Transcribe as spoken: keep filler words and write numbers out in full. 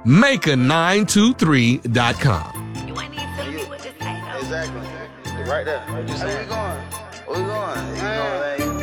Maker nine two three dot com. You ain't even telling me what to say, though. Exactly. Right there. Where you going? Where we going? You know, man.